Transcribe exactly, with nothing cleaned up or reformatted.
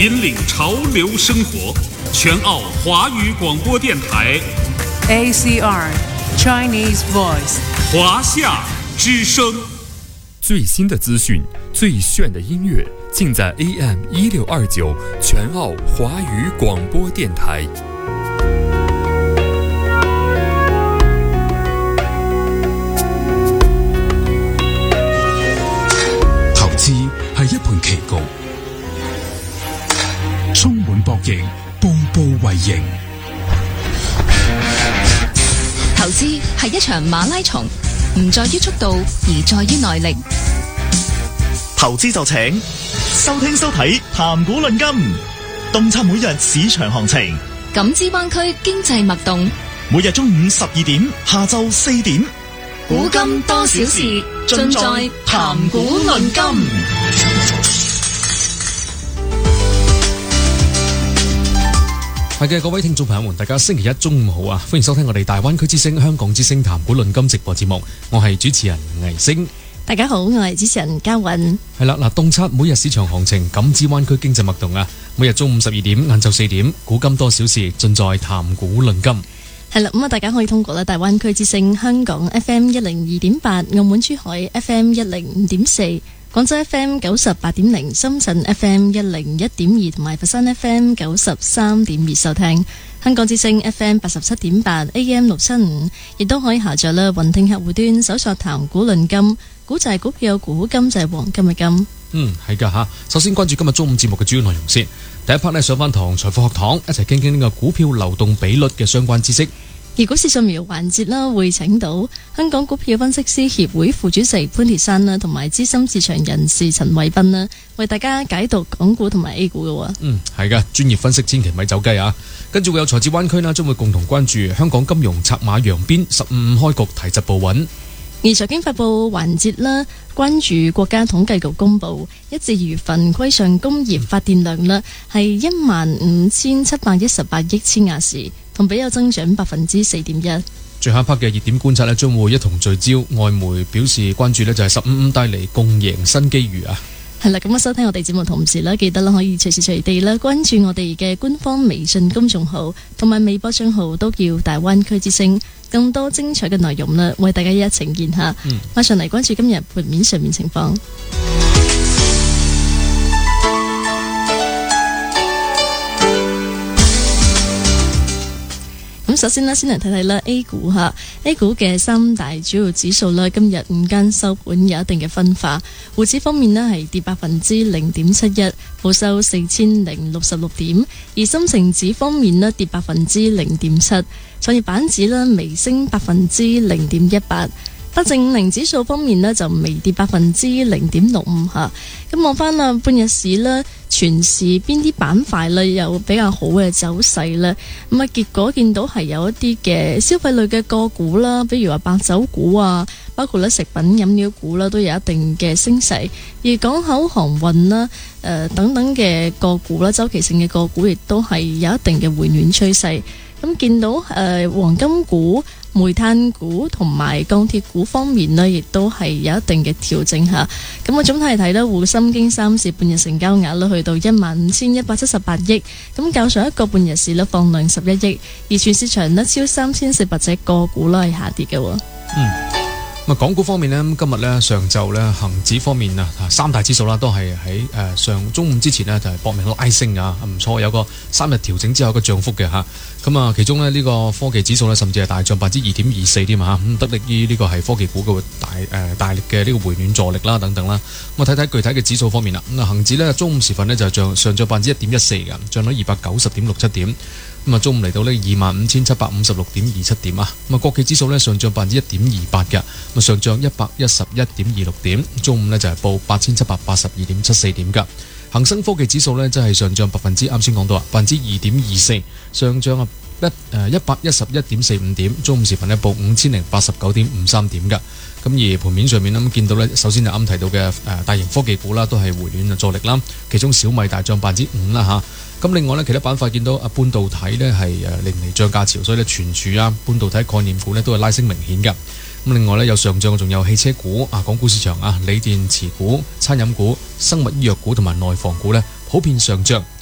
引領潮流生活，全澳華語廣播電台 A C R Chinese Voice 華夏之聲。 最新的資訊，最炫的音樂，盡在 A M 一六二九全澳華語廣播電台。 投資係一盤棋局，充滿博弈，步步為營。 投資係一場馬拉松，唔在於速度，而在於耐力。 投資就請收聽收睇談股論金，洞察每日市場行情， 感知灣區經濟脈動。 每日中午十二點，下晝四點， 股金多小事，盡在談股論金。 係嘅，各位聽眾朋友們，大家星期一中午好啊！歡迎收聽我哋大灣區之聲、香港之聲談股論金直播節目，我係主持人倪星。 大家好，我係主持人嘉韻。 係啦，嗱，洞察每日市場行情，感知灣區經濟脈動啊！每日中午十二點、晏晝四點，股金多小事，盡在談股論金。 係啦，咁啊，大家可以通過咧大灣區之聲香港 F M 一零二點八、澳門珠海 F M 一零五點四、廣州 F M 九十八點零、深圳 F M 一零一點二同埋佛山 F M 九十三點二收聽。香港之聲 F M 八十七點八、A M 六七五，亦都可以下載啦雲聽客戶端搜索談股論金，股就係股票，股金就係黃金嘅金。 嗯，係噶吓。首先關注今日中午節目嘅主要內容先。第一 part 呢，上翻堂財富學堂，一齊傾傾呢個股票流動比率嘅相關知識。 而股市掃描環節啦，會請到香港股票分析師協會副主席潘鐵珊啦，同埋資深市場人士陳偉斌啦，為大家解讀港股同埋 A 股嘅。 嗯，係嘅，專業分析千祈咪走雞啊！跟住會有財智灣區啦，將會共同關注香港金融策馬揚鞭，十五五開局提質步穩。 而財經發佈環節啦，關注國家統計局公布一至二月份規上工業發電量啦，係一萬五千七百一十八億千瓦時，同比有增長百分之四點一。 最後一 part 嘅熱點觀察呢，將會一同聚焦。外媒表示關注呢，就係十五五帶嚟共贏新機遇啊！ 係啦，咁啊收聽我哋節目同時呢，記得啦可以隨時隨地啦關注我哋嘅官方微信公眾號同埋微博賬號，都叫大灣區之聲，更多精彩嘅內容啦，為大家一一呈現下。嗯，馬上嚟關注今日盤面上面情況。咁首先呢，先嚟睇睇啦 A 股吓 A 股嘅三大主要指數啦，今日午間收盤有一定嘅分化。滬指方面呢係跌百分之零點七一，報收四千零六十六點；而深成指方面呢跌百分之零點七，創業板指呢微升百分之零點一八。德證五零指數方面呢就微跌百分之零點六五吓。咁望翻啦，半日市呢全市邊啲板塊呢有比較好嘅走勢呢？咁啊，結果見到係有一啲嘅消費類嘅個股啦，比如話白酒股啊，包括咧食品飲料股啦，都有一定嘅升勢。而港口航運啦、誒、呃、等等嘅個股啦，周期性嘅個股亦都係有一定嘅回暖趨勢。咁見到誒、呃、黃金股、煤炭股同埋鋼鐵股方面呢，亦都係有一定嘅調整下。咁我總體睇呢，滬深經三市半日成交額呢去到一萬五千一百七十八億，咁較上一個半日市呢放量十一億，而全市場呢超三千四百隻個股呢係下跌嘅。 嗯。咁港股方面呢，今日呢上晝呢恒指方面啊，三大指數啦都係喺誒上中午之前呢就係搏命拉升啊，唔錯，有個三日調整之後一個漲幅嘅嚇。咁啊，其中呢，呢個科技指數呢，甚至係大漲百分之二點二四添啊，咁得力於呢個係科技股嘅大誒、呃、大力嘅呢個回暖助力啦等等啦。咁啊睇睇具體嘅指數方面啦，咁啊恆指呢，中午時分呢就漲上漲百分之一點一四嘅，漲到二百九十點六七點。咁啊，中午嚟到呢二萬五千七百五十六點二七點啊。咁啊，國企指數呢上漲百分之一點二八嘅，咁啊上漲一百一十一點二六點。中午呢就係報八千七百八十二點七四點嘅。恒生科技指數呢真係上漲百分之，啱先講到啊，百分之二點二四，上漲啊一誒一百一十一點四五點。中午時分呢報五千零八十九點五三點嘅。咁而盤面上面咁見到呢，首先就啱提到嘅誒大型科技股啦，都係回暖嘅助力啦。其中小米大漲百分之五啦嚇。咁另外呢，其他板塊見到啊半導體呢係誒迎嚟漲價潮，所以呢存儲啊半導體概念股呢都係拉升明顯嘅。咁另外呢，有上漲，仲有汽車股啊，港股市場啊，鋰電池股、餐飲股、生物醫藥股同埋內房股呢普遍上漲。